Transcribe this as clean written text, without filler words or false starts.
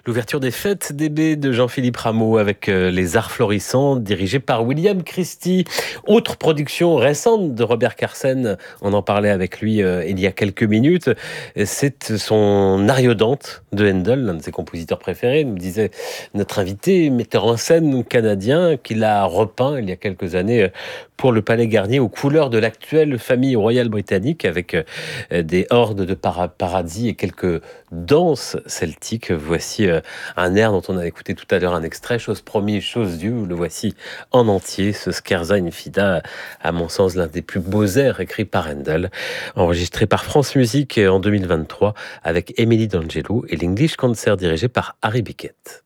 L'ouverture des fêtes des baies de Jean-Philippe Rameau avec les arts florissants dirigés par William Christie. Autre production récente de Robert Carsen, on en parlait avec lui il y a quelques minutes, c'est son Ariodante de Handel, l'un de ses compositeurs préférés, nous disait notre invité, metteur en scène canadien, qu'il a repeint il y a quelques années pour le Palais Garnier aux couleurs de l'actuelle famille royale britannique avec des hordes de paradis et quelques danses celtiques. Voici un air dont on a écouté tout à l'heure un extrait, chose promise, chose due, le voici en entier, ce Scherza Infida, à mon sens l'un des plus beaux airs écrits par Handel, enregistré par France Musique en 2023 avec Émilie D'Angelo et l'English Concert dirigé par Harry Bickett.